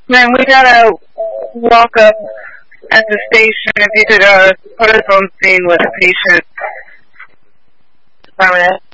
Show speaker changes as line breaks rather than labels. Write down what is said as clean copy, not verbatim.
Man, we gotta walk up at the station if you could put us on scene with a patient. Department.